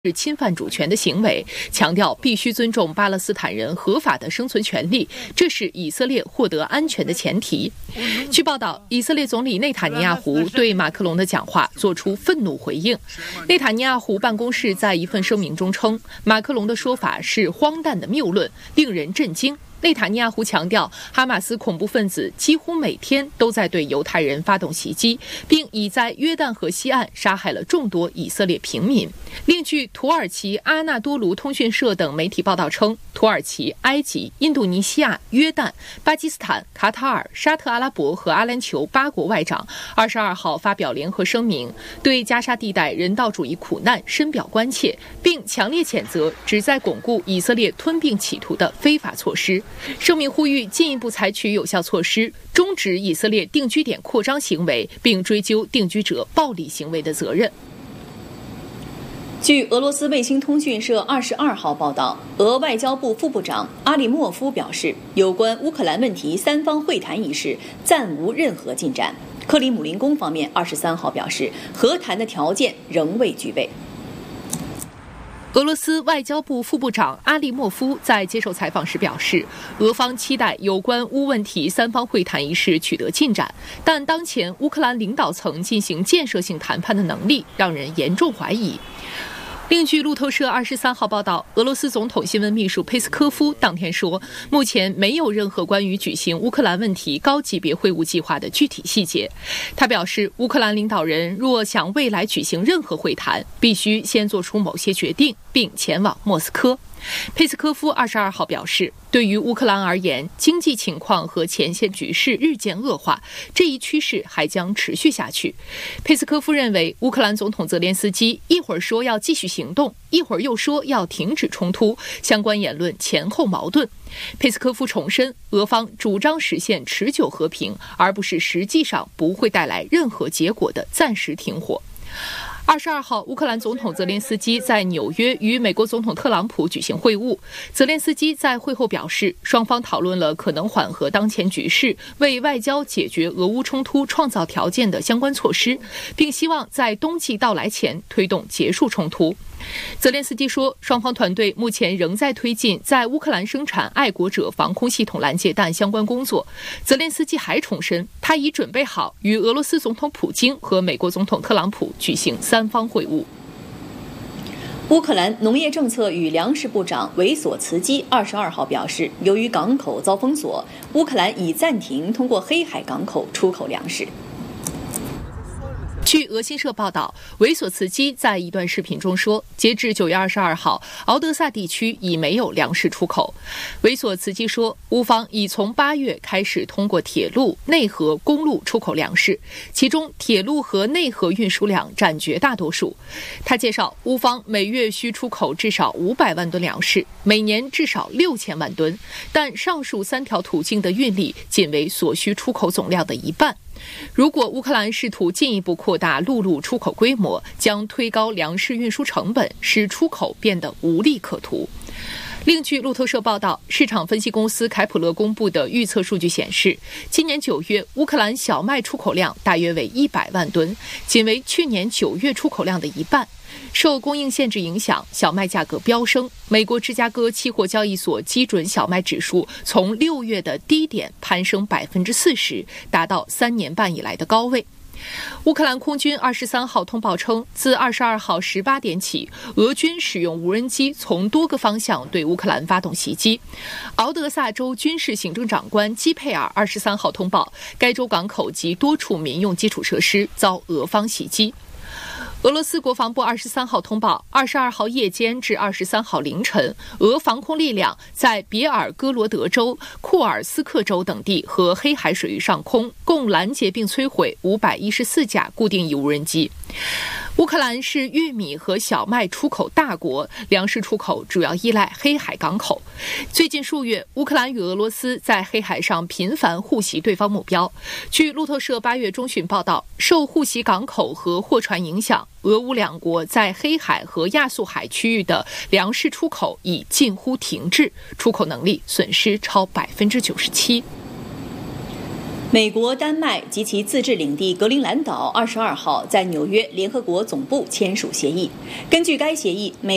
是侵犯主权的行为，强调必须尊重巴勒斯坦人合法的生存权利，这是以色列获得安全的前提。据报道，以色列总理内塔尼亚胡对马克龙的讲话作出愤怒回应。内塔尼亚胡办公室在一份声明中称，马克龙的说法是荒诞的谬论，令人震惊。内塔尼亚胡强调，哈马斯恐怖分子几乎每天都在对犹太人发动袭击，并已在约旦河西岸杀害了众多以色列平民。另据土耳其阿纳多卢通讯社等媒体报道称，土耳其、埃及、印度尼西亚、约旦、巴基斯坦、卡塔尔、沙特阿拉伯和阿联酋8国外长22号发表联合声明，对加沙地带人道主义苦难深表关切，并强烈谴责旨在巩固以色列吞并企图的非法措施。声明呼吁进一步采取有效措施，终止以色列定居点扩张行为，并追究定居者暴力行为的责任。 据俄罗斯卫星通讯社22号报道，俄外交部副部长阿里莫夫表示，有关乌克兰问题三方会谈一事暂无任何进展。克里姆林宫方面23号表示，和谈的条件仍未具备。 俄罗斯外交部副部长阿利莫夫在接受采访时表示，俄方期待有关乌问题三方会谈一事取得进展，但当前乌克兰领导层进行建设性谈判的能力让人严重怀疑。另据路透社23号报道，俄罗斯总统新闻秘书佩斯科夫当天说，目前没有任何关于举行乌克兰问题高级别会晤计划的具体细节。他表示，乌克兰领导人若想未来举行任何会谈，必须先做出某些决定，并前往莫斯科。佩斯科夫22号表示，对于乌克兰而言，经济情况和前线局势日渐恶化，这一趋势还将持续下去。佩斯科夫认为，乌克兰总统泽连斯基一会儿说要继续行动，一会儿又说要停止冲突，相关言论前后矛盾。佩斯科夫重申，俄方主张实现持久和平，而不是实际上不会带来任何结果的暂时停火。22号，乌克兰总统泽连斯基在纽约与美国总统特朗普举行会晤。泽连斯基在会后表示，双方讨论了可能缓和当前局势、为外交解决俄乌冲突创造条件的相关措施，并希望在冬季到来前推动结束冲突。泽连斯基说，双方团队目前仍在推进在乌克兰生产爱国者防空系统拦截弹相关工作。泽连斯基还重申，他已准备好与俄罗斯总统普京和美国总统特朗普举行三方会晤。 乌克兰农业政策与粮食部长维索茨基22号表示，由于港口遭封锁，乌克兰已暂停通过黑海港口出口粮食。 据俄新社报道，维索茨基在一段视频中说，截至9月22号，敖德萨地区已没有粮食出口。维索茨基说，乌方已从8月开始通过铁路、内河、公路出口粮食，其中铁路和内河运输量占绝大多数。他介绍，乌方每月需出口至少500万吨粮食，每年至少6000万吨，但上述3条途径的运力仅为所需出口总量的一半。如果乌克兰试图进一步扩大陆路出口规模，将推高粮食运输成本，使出口变得无利可图。另据路透社报道，市场分析公司凯普勒公布的预测数据显示，今年9月乌克兰小麦出口量大约为100万吨，仅为去年9月出口量的一半。受供应限制影响，小麦价格飙升。美国芝加哥期货交易所基准小麦指数从6月的低点攀升40%，达到3年半以来的高位。乌克兰空军23号通报称，自22号18点起，俄军使用无人机从多个方向对乌克兰发动袭击。敖德萨州军事行政长官基佩尔23号通报，该州港口及多处民用基础设施遭俄方袭击。俄罗斯国防部23号通报，22号夜间至23号凌晨，俄防空力量在别尔哥罗德州、库尔斯克州等地和黑海水域上空共拦截并摧毁514架固定翼无人机。乌克兰是玉米和小麦出口大国，粮食出口主要依赖黑海港口。最近数月，乌克兰与俄罗斯在黑海上频繁互袭对方目标。据路透社8月中旬报道，受互袭港口和货船影响，俄乌两国在黑海和亚速海区域的粮食出口已近乎停滞，出口能力损失超97%。 美国、丹麦及其自治领地格陵兰岛22号在纽约联合国总部签署协议。根据该协议，美